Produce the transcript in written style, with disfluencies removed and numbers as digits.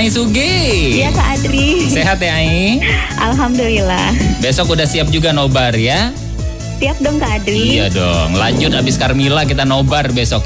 Ai Sugi. Iya Kak Adri. Sehat ya Ai? Alhamdulillah. Besok udah siap juga nobar ya? Siap dong Kak Adri. Iya dong. Lanjut abis Carmilla kita nobar besok